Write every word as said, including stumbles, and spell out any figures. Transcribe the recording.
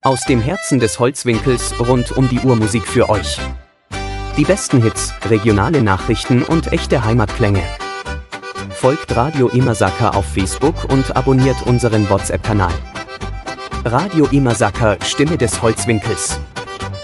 Aus dem Herzen des Holzwinkels rund um die Uhr Musik für euch. Die besten Hits, regionale Nachrichten und echte Heimatklänge. Folgt Radio Imazaka auf Facebook und abonniert unseren WhatsApp-Kanal. Radio Imazaka, Stimme des Holzwinkels.